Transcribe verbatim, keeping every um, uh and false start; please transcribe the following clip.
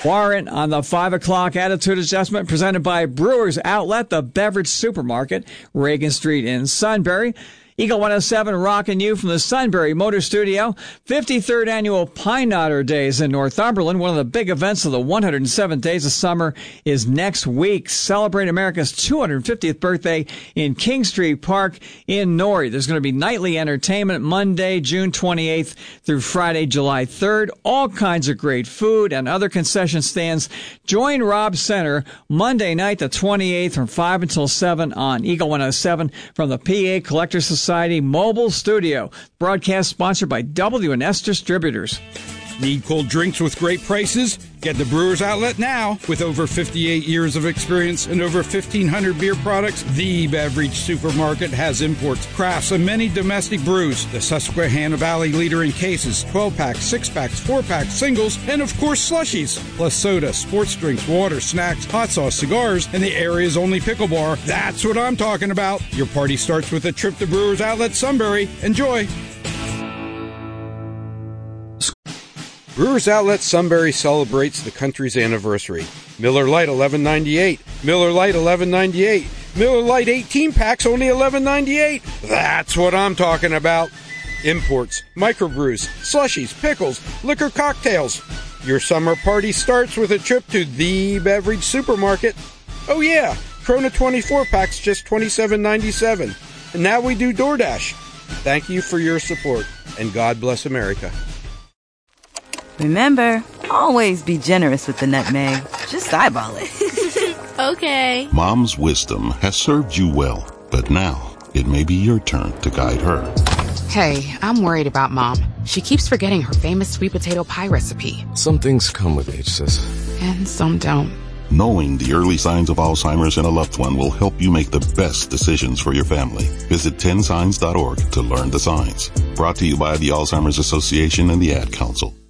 Warrant on the five o'clock Attitude Adjustment presented by Brewers Outlet, the beverage supermarket, Reagan Street in Sunbury. Eagle one oh seven rocking you from the Sunbury Motor Studio. fifty-third Annual Pine Knotter Days in Northumberland. One of the big events of the one hundred seventh Days of Summer is next week. Celebrate America's two hundred fiftieth birthday in King Street Park in Norrie. There's going to be nightly entertainment Monday, June twenty-eighth through Friday, July third. All kinds of great food and other concession stands. Join Rob Center Monday night, the twenty-eighth, from five until seven on Eagle one oh seven from the P A Collectors Society Society Mobile Studio. Broadcast sponsored by W and S Distributors. Need cold drinks with great prices? Get the Brewers Outlet now. With over fifty-eight years of experience and over fifteen hundred beer products, the beverage supermarket has imports, crafts, and many domestic brews. The Susquehanna Valley leader in cases, twelve-packs, six-packs, four-packs, singles, and of course slushies. Plus soda, sports drinks, water, snacks, hot sauce, cigars, and the area's only pickle bar. That's what I'm talking about. Your party starts with a trip to Brewers Outlet Sunbury. Enjoy. Brewers Outlet Sunbury celebrates the country's anniversary. Miller Lite eleven ninety-eight, Miller Lite eleven ninety-eight, Miller Lite eighteen packs only eleven ninety-eight. That's what I'm talking about. Imports, microbrews, slushies, pickles, liquor cocktails. Your summer party starts with a trip to the beverage supermarket. Oh yeah, Corona twenty-four packs just twenty-seven ninety-seven. And now we do DoorDash. Thank you for your support, and God bless America. Remember, always be generous with the nutmeg. Just eyeball it. Okay. Mom's wisdom has served you well, but now it may be your turn to guide her. Hey, I'm worried about Mom. She keeps forgetting her famous sweet potato pie recipe. Some things come with age, sis. And some don't. Knowing the early signs of Alzheimer's in a loved one will help you make the best decisions for your family. Visit ten signs dot org to learn the signs. Brought to you by the Alzheimer's Association and the Ad Council.